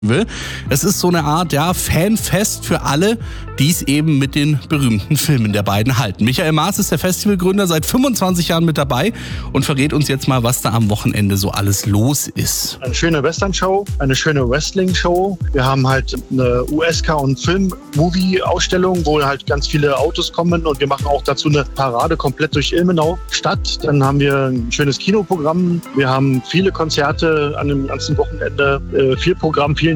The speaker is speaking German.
Es ist so eine Art, Fanfest für alle, die es eben mit den berühmten Filmen der beiden halten. Michael Maas ist der Festivalgründer, seit 25 Jahren mit dabei und verrät uns jetzt mal, was da am Wochenende so alles los ist. Eine schöne Western-Show, eine schöne Wrestling-Show. Wir haben halt eine USK- und Film-Movie-Ausstellung, wo halt ganz viele Autos kommen und wir machen auch dazu eine Parade komplett durch Ilmenau Stadt. Dann haben wir ein schönes Kinoprogramm. Wir haben viele Konzerte an dem ganzen Wochenende, viel Programm, viel